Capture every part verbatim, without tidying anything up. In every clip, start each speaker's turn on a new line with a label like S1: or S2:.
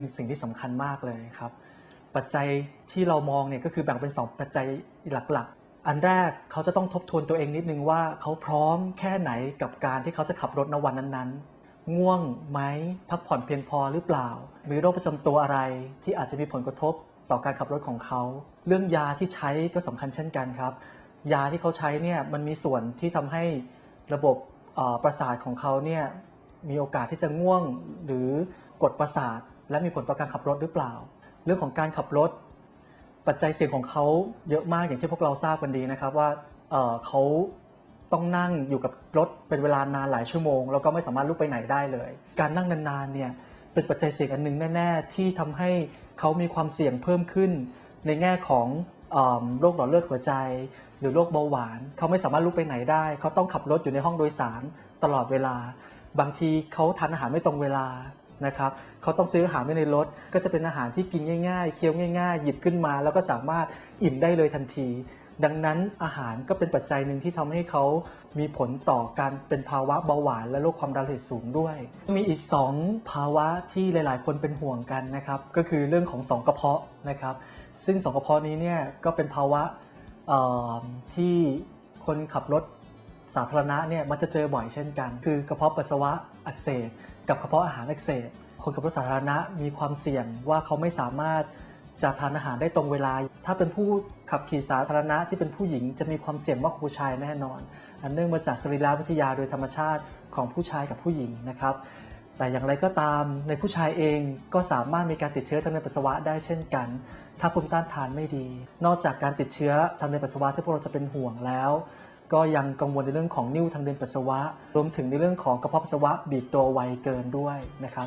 S1: สิ่งที่สำคัญมากเลยครับปัจจัยที่เรามองเนี่ยก็คือแบ่งเป็นสองปัจจัยหลักๆอันแรกเขาจะต้องทบทวนตัวเองนิดนึงว่าเขาพร้อมแค่ไหนกับการที่เขาจะขับรถในวันนั้นๆง่วงไหมพักผ่อนเพียงพอหรือเปล่ามีโรคประจำตัวอะไรที่อาจจะมีผลกระทบต่อการขับรถของเขาเรื่องยาที่ใช้ก็สำคัญเช่นกันครับยาที่เขาใช้เนี่ยมันมีส่วนที่ทำให้ระบบประสาทของเขาเนี่ยมีโอกาสที่จะง่วงหรือกดประสาทและมีผลต่อการขับรถหรือเปล่าเรื่องของการขับรถปัจจัยเสี่ยงของเขาเยอะมากอย่างที่พวกเราทราบกันดีนะครับว่า เอ่อ เขาต้องนั่งอยู่กับรถเป็นเวลานานหลายชั่วโมงแล้วก็ไม่สามารถลุกไปไหนได้เลยการนั่งนานๆเนี่ยเป็นปัจจัยเสี่ยงอันหนึ่งแน่ๆที่ทำให้เขามีความเสี่ยงเพิ่มขึ้นในแง่ของโรคหลอดเลือดหัวใจหรือโรคเบาหวานเขาไม่สามารถลุกไปไหนได้เขาต้องขับรถอยู่ในห้องโดยสารตลอดเวลาบางทีเขาทานอาหารไม่ตรงเวลานะครับเขาต้องซื้ออาหารไว้ในรถก็จะเป็นอาหารที่กินง่ายๆเคี้ยวง่ายๆหยิบขึ้นมาแล้วก็สามารถอิ่มได้เลยทันทีดังนั้นอาหารก็เป็นปัจจัยหนึ่งที่ทำให้เขามีผลต่อการเป็นภาวะเบาหวานและโรคความดันโลหิตสูงด้วยมีอีกสองภาวะที่หลายๆคนเป็นห่วงกันนะครับก็คือเรื่องของสองกระเพาะนะครับซึ่งสองกระเพาะนี้เนี่ยก็เป็นภาวะที่คนขับรถสาธารณะเนี่ยมันจะเจอบ่อยเช่นกันคือกระเพาะปัสสาวะอักเสบกับกระเพาะอาหารอักเสบคนขับรถสาธารณะมีความเสี่ยงว่าเขาไม่สามารถจะทานอาหารได้ตรงเวลาถ้าเป็นผู้ขับขี่สาธารณะที่เป็นผู้หญิงจะมีความเสี่ยงมากกว่าผู้ชายแน่นอนอันเนื่องมาจากสรีรวิทยาโดยธรรมชาติของผู้ชายกับผู้หญิงนะครับแต่อย่างไรก็ตามในผู้ชายเองก็สามารถมีการติดเชื้อทางเดินปัสสาวะได้เช่นกันถ้าภูมิต้านทานไม่ดีนอกจากการติดเชื้อทางเดินปัสสาวะที่พวกเราจะเป็นห่วงแล้วก็ยังกังวลในเรื่องของนิ่วทางเดินปัสสาวะรวมถึงในเรื่องของกระเพาะปัสสาวะบีบตัวไวเกินด้วยนะครับ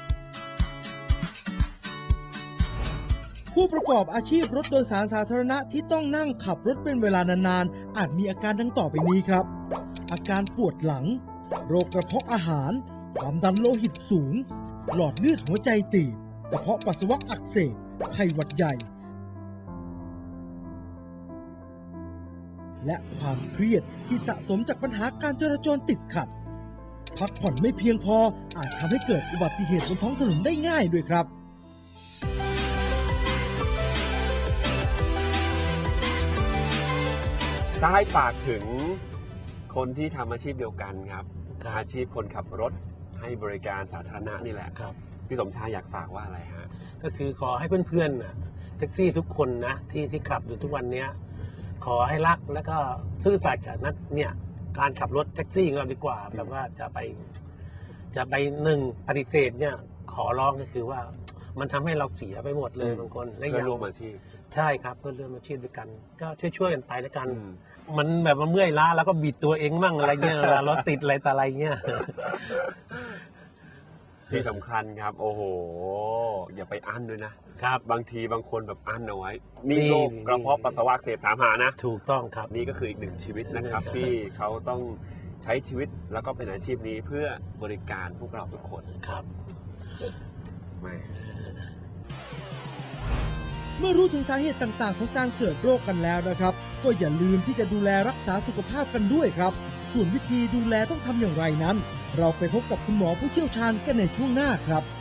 S2: ผู้ประกอบอาชีพรถโดยสารสาธารณะที่ต้องนั่งขับรถเป็นเวลานานๆอาจมีอาการดังต่อไปนี้ครับอาการปวดหลังโรคกระเพาะอาหารความดันโลหิตสูงหลอดเลือดหัวใจตีบกระเพาะปัสสาวะอักเสบไข้หวัดใหญ่และความเครียดที่สะสมจากปัญหาการจราจรติดขัดพักผ่อนไม่เพียงพออาจทำให้เกิดอุบัติเหตุบนท้องถนนได้ง่ายด้วยครับ
S3: ได้ฝากถึงคนที่ทำอาชีพเดียวกันครับอาชีพคนขับรถให้บริการสาธารณะนี่แหละครับพี่สมชายอยากฝากว่าอะไรฮะ
S4: ก็คือขอให้เพื่อนๆแท็กซี่ทุกคนนะที่ที่ขับอยู่ทุกวันนี้ขอให้รักแล้วก็ซื่อสัตย์กับนักเนี่ยการขับรถแท็กซี่ของเราดีกว่าแบบว่าจะไปจะไปหนึ่งปฏิเสธเนี่ยขอร้องก็คือว่ามันทำให้เราเสียไปหมดเลยบางคน
S3: เพื่อร่วมอาชีพ
S4: ใช่ครับเพื่อร่วมอาชีพด้วยกันก็ช่วยๆกันไปแล้วกันมันแบบมันเมื่อยล้าแล้วก็บิดตัวเองมั่งอะไรเงี้ยเวลารถติดอะไรต่ออะไรเงี้ย
S3: ที่สำคัญครับโอ้โหอย่าไปอั้นด้วยนะครับบางทีบางคนแบบอั้นเอาไว้นี่โรคกระเพาะปัสสาวะอักเสบถามหานะ
S4: ถูกต้องครับ
S3: นี่ก็คืออีกหนึ่งชีวิตนะครับที่เขาต้องใช้ชีวิตแล้วก็เป็นอาชีพนี้เพื่อบริการพวกเราทุกคน
S4: ครับ
S3: ไม่
S2: เมื่อรู้ถึงสาเหตุต่างๆของการเกิดโรคกันแล้วนะครับก็อย่าลืมที่จะดูแลรักษาสุขภาพกันด้วยครับส่วนวิธีดูแลต้องทำอย่างไรนั้นเราไปพบกับคุณหมอผู้เชี่ยวชาญกันในช่วงหน้าครับ